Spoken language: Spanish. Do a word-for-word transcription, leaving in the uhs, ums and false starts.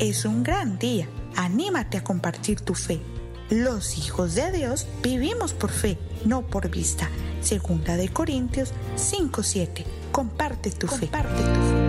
es un gran día. Anímate a compartir tu fe. Los hijos de Dios vivimos por fe, no por vista. Segunda de Corintios cinco siete. Comparte tu fe. Comparte tu fe.